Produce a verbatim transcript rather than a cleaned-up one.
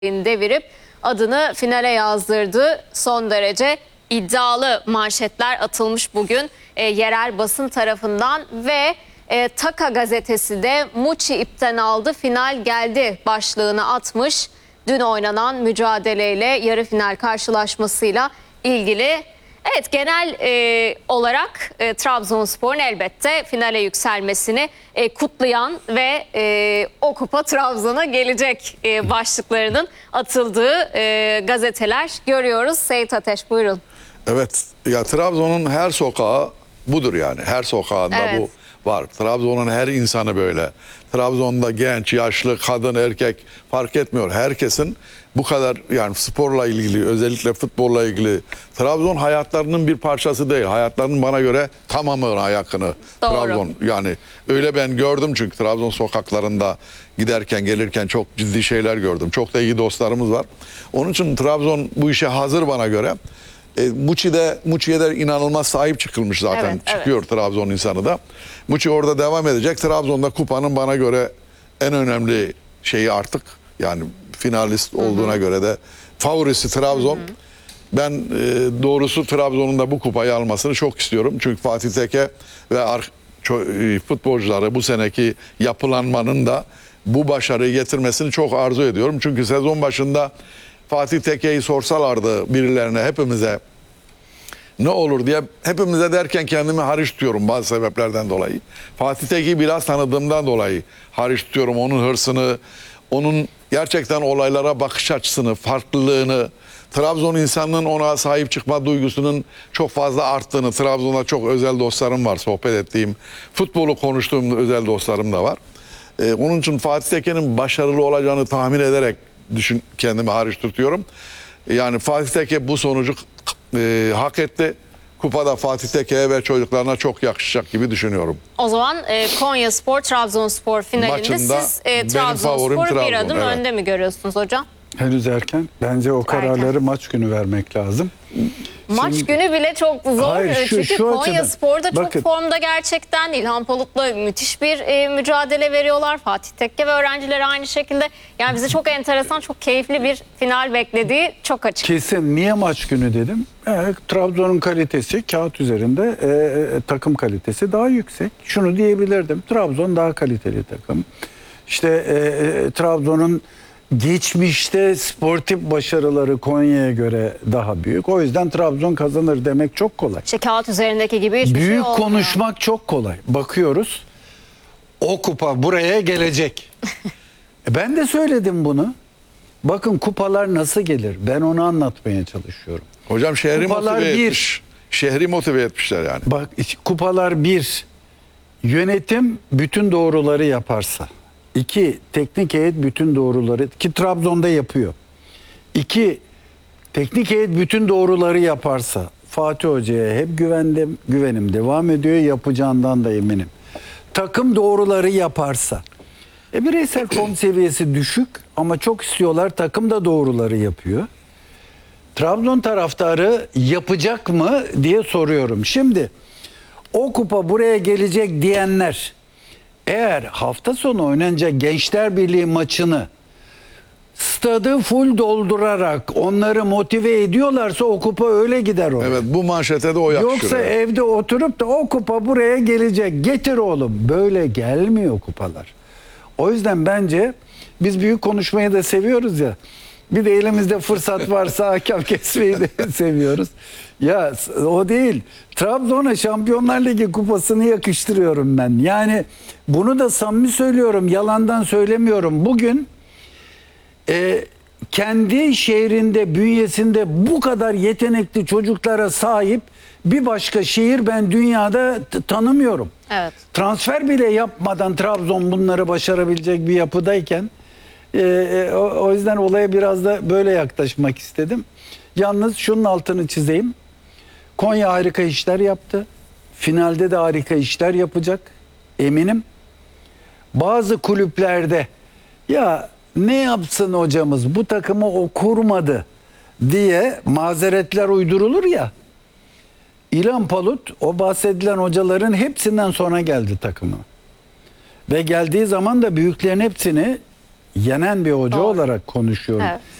devirip adını finale yazdırdı. Son derece iddialı manşetler atılmış bugün e, yerel basın tarafından ve e, Taka gazetesi de Muçi ipten aldı, final geldi başlığını atmış. Dün oynanan mücadeleyle yarı final karşılaşmasıyla ilgili. Evet, genel e, olarak e, Trabzonspor'un elbette finale yükselmesini e, kutlayan ve e, o kupa Trabzon'a gelecek e, başlıklarının atıldığı e, gazeteler görüyoruz. Seyit Ateş, buyurun. Evet, ya Trabzon'un her sokağı budur yani. Her sokağında Evet. bu var. Trabzon'un her insanı böyle. Trabzon'da genç, yaşlı, kadın, erkek fark etmiyor. Herkesin bu kadar yani sporla ilgili, özellikle futbolla ilgili Trabzon hayatlarının bir parçası değil. Hayatlarının bana göre tamamına yakını Doğru. Trabzon. Yani öyle ben gördüm çünkü Trabzon sokaklarında giderken gelirken çok ciddi şeyler gördüm. Çok da iyi dostlarımız var. Onun için Trabzon bu işe hazır bana göre. E, Muçi'de, Muçi'ye de inanılmaz sahip çıkılmış zaten. Evet, Çıkıyor evet. Trabzon insanı da. Muçi orada devam edecek. Trabzon'da kupanın bana göre en önemli şeyi artık yani finalist olduğuna hı hı. göre de favorisi Trabzon. Hı hı. Ben e, doğrusu Trabzon'un da bu kupayı almasını çok istiyorum. Çünkü Fatih Tekke ve e, futbolcuları bu seneki yapılanmanın da bu başarıyı getirmesini çok arzu ediyorum. Çünkü sezon başında Fatih Tekke'yi sorsalardı birilerine, hepimize ne olur diye, hepimize derken kendimi hariç tutuyorum bazı sebeplerden dolayı. Fatih Tekke'yi biraz tanıdığımdan dolayı hariç tutuyorum. Onun hırsını, onun gerçekten olaylara bakış açısını, farklılığını, Trabzon insanının ona sahip çıkma duygusunun çok fazla arttığını, Trabzon'da çok özel dostlarım var, sohbet ettiğim, futbolu konuştuğum özel dostlarım da var. Ee, onun için Fatih Tekke'nin başarılı olacağını tahmin ederek düşün, kendimi hariç tutuyorum. Yani Fatih Tekke bu sonucu e, hak etti. Kupada Fatih Tekke'ye ve çocuklarına çok yakışacak gibi düşünüyorum. O zaman e, Konyaspor Trabzonspor finalinde Maçında siz e, Trabzonspor'u Trabzon, bir adım evet. önde mi görüyorsunuz hocam? Henüz erken. Bence o kararları Erken. maç günü vermek lazım. Maç Şimdi, günü bile çok zor. Hayır, şu, Çünkü şu Konyaspor'da çok bakın, formda gerçekten. İlhan Palut'la müthiş bir e, mücadele veriyorlar. Fatih Tekke ve öğrencileri aynı şekilde. Yani bize çok enteresan, çok keyifli bir final beklediği çok açık. kesin. Niye maç günü dedim? E, Trabzon'un kalitesi kağıt üzerinde e, e, takım kalitesi daha yüksek. Şunu diyebilirdim. Trabzon daha kaliteli takım. İşte e, e, Trabzon'un geçmişte sportif başarıları Konya'ya göre daha büyük. O yüzden Trabzon kazanır demek çok kolay. İşte kağıt üzerindeki gibi hiçbir Büyük şey olmuyor. konuşmak çok kolay. Bakıyoruz. O kupa buraya gelecek. e ben de söyledim bunu. Bakın kupalar nasıl gelir? Ben onu anlatmaya çalışıyorum. Hocam şehri Kupalar motive bir. etmiş. Şehri motive etmişler yani. Bak kupalar bir. Yönetim bütün doğruları yaparsa. İki, teknik heyet bütün doğruları ki Trabzon'da yapıyor. İki, teknik heyet bütün doğruları yaparsa Fatih Hoca'ya hep güvendim, güvenim devam ediyor, yapacağından da eminim. Takım doğruları yaparsa, e bireysel form seviyesi düşük ama çok istiyorlar, takım da doğruları yapıyor. Trabzon taraftarı yapacak mı diye soruyorum. Şimdi o kupa buraya gelecek diyenler, eğer hafta sonu oynanacak Gençler Birliği maçını stadı full doldurarak onları motive ediyorlarsa o kupa öyle gider oraya. Evet, bu manşete de o yakışıyor. Yoksa evet. evde oturup da o kupa buraya gelecek, getir oğlum. Böyle gelmiyor kupalar. O yüzden bence biz büyük konuşmayı da seviyoruz ya. Bir de elimizde fırsat varsa hakem kesmeyi de seviyoruz. Ya o değil. Trabzon'a Şampiyonlar Ligi kupasını yakıştırıyorum ben. Yani bunu da samimi söylüyorum. Yalandan söylemiyorum. Bugün e, kendi şehrinde, bünyesinde bu kadar yetenekli çocuklara sahip bir başka şehir ben dünyada tanımıyorum. Evet. Transfer bile yapmadan Trabzon bunları başarabilecek bir yapıdayken Ee, o, o yüzden olaya biraz da böyle yaklaşmak istedim. Yalnız şunun altını çizeyim. Konya harika işler yaptı. Finalde de harika işler yapacak. Eminim. Bazı kulüplerde ya ne yapsın hocamız bu takımı o kurmadı diye mazeretler uydurulur ya. İlhan Palut o bahsedilen hocaların hepsinden sonra geldi takımı. Ve geldiği zaman da büyüklerin hepsini yenen bir hoca Doğru. olarak konuşuyorum. Evet.